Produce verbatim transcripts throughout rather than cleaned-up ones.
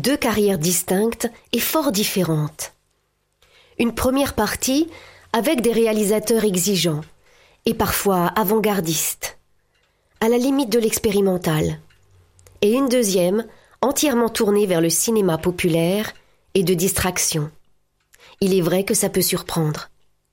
deux carrières distinctes et fort différentes. Une première partie avec des réalisateurs exigeants et parfois avant-gardistes, à la limite de l'expérimental, et une deuxième entièrement tournée vers le cinéma populaire et de distraction. Il est vrai que ça peut surprendre.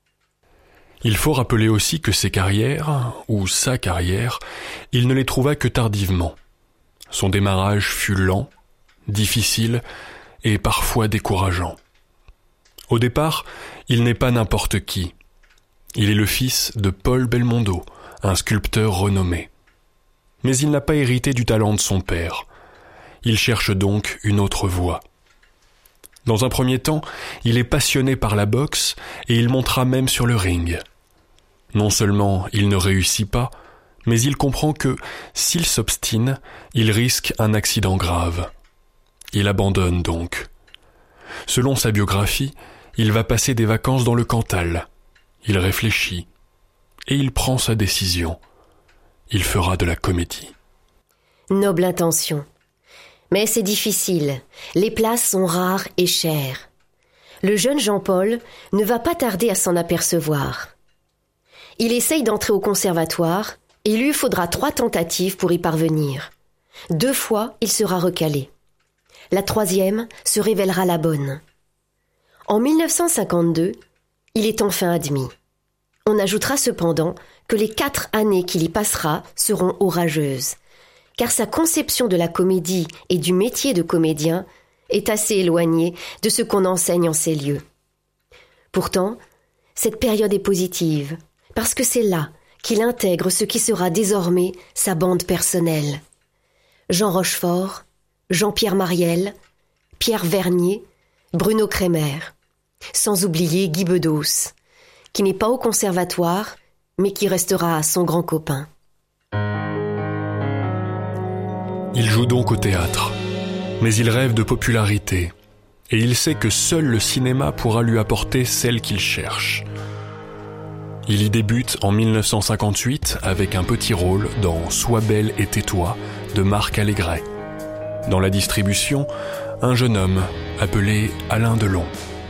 Il faut rappeler aussi que ses carrières, ou sa carrière, il ne les trouva que tardivement. Son démarrage fut lent, difficile et parfois décourageant. Au départ, il n'est pas n'importe qui. Il est le fils de Paul Belmondo, un sculpteur renommé. Mais il n'a pas hérité du talent de son père. Il cherche donc une autre voie. Dans un premier temps, il est passionné par la boxe et il montera même sur le ring. Non seulement il ne réussit pas, mais il comprend que, s'il s'obstine, il risque un accident grave. Il abandonne donc. Selon sa biographie, il va passer des vacances dans le Cantal. Il réfléchit et il prend sa décision. Il fera de la comédie. Noble intention. Mais c'est difficile. Les places sont rares et chères. Le jeune Jean-Paul ne va pas tarder à s'en apercevoir. Il essaye d'entrer au conservatoire et il lui faudra trois tentatives pour y parvenir. Deux fois, il sera recalé. La troisième se révélera la bonne. En mille neuf cent cinquante-deux, il est enfin admis. On ajoutera cependant que les quatre années qu'il y passera seront orageuses, car sa conception de la comédie et du métier de comédien est assez éloignée de ce qu'on enseigne en ces lieux. Pourtant, cette période est positive, parce que c'est là qu'il intègre ce qui sera désormais sa bande personnelle. Jean Rochefort, Jean-Pierre Mariel, Pierre Vernier, Bruno Kremer, sans oublier Guy Bedos, qui n'est pas au conservatoire, mais qui restera son grand copain. Il joue donc au théâtre, mais il rêve de popularité, et il sait que seul le cinéma pourra lui apporter celle qu'il cherche. Il y débute en mille neuf cent cinquante-huit avec un petit rôle dans Sois belle et tais-toi de Marc Allégret. Dans la distribution, un jeune homme appelé Alain Delon.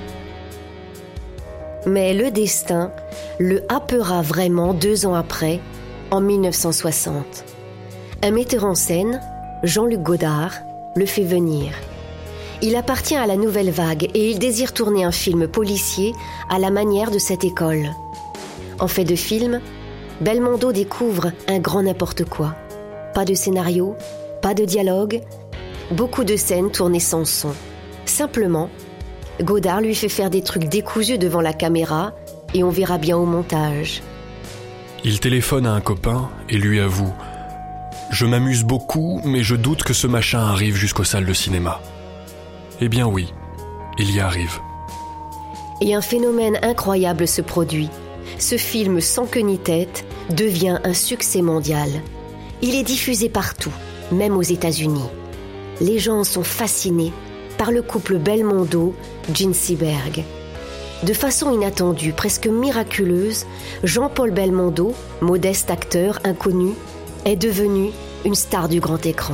Mais le destin le happera vraiment deux ans après, en mille neuf cent soixante. Un metteur en scène, Jean-Luc Godard, le fait venir. Il appartient à la nouvelle vague et il désire tourner un film policier à la manière de cette école. En fait de film, Belmondo découvre un grand n'importe quoi. Pas de scénario, pas de dialogue, beaucoup de scènes tournées sans son. Simplement, Godard lui fait faire des trucs décousus devant la caméra et on verra bien au montage. Il téléphone à un copain et lui avoue « Je m'amuse beaucoup, mais je doute que ce machin arrive jusqu'aux salles de cinéma. » Eh bien oui, il y arrive. Et un phénomène incroyable se produit. Ce film sans queue ni tête devient un succès mondial. Il est diffusé partout, même aux États-Unis. Les gens sont fascinés par le couple Belmondo-Jean Seberg. De façon inattendue, presque miraculeuse, Jean-Paul Belmondo, modeste acteur inconnu, est devenu une star du grand écran.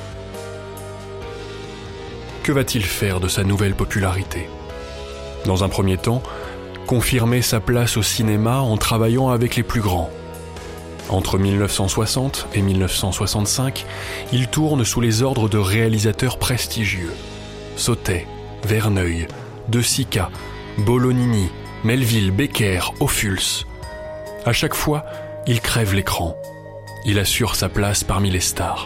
Que va-t-il faire de sa nouvelle popularité ? Dans un premier temps, confirmer sa place au cinéma en travaillant avec les plus grands. Entre mille neuf cent soixante et mille neuf cent soixante-cinq, il tourne sous les ordres de réalisateurs prestigieux. Sautet, Verneuil, De Sica, Bolognini, Melville, Becker, Ophuls. À chaque fois, il crève l'écran. Il assure sa place parmi les stars.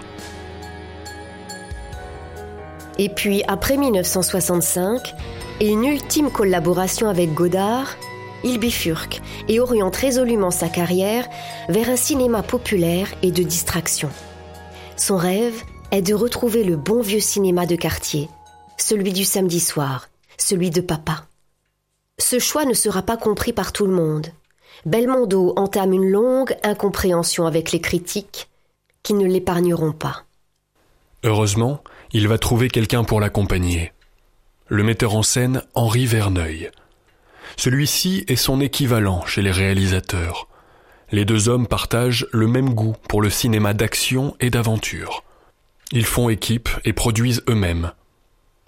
Et puis, après mille neuf cent soixante-cinq, et une ultime collaboration avec Godard, il bifurque et oriente résolument sa carrière vers un cinéma populaire et de distraction. Son rêve est de retrouver le bon vieux cinéma de quartier, celui du samedi soir, celui de papa. Ce choix ne sera pas compris par tout le monde. Belmondo entame une longue incompréhension avec les critiques qui ne l'épargneront pas. Heureusement, il va trouver quelqu'un pour l'accompagner. Le metteur en scène Henri Verneuil. Celui-ci est son équivalent chez les réalisateurs. Les deux hommes partagent le même goût pour le cinéma d'action et d'aventure. Ils font équipe et produisent eux-mêmes,